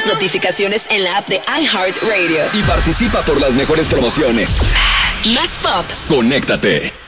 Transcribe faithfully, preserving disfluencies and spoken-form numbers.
las notificaciones en la app de iHeartRadio. Y participa por las mejores promociones. Más pop. Conéctate.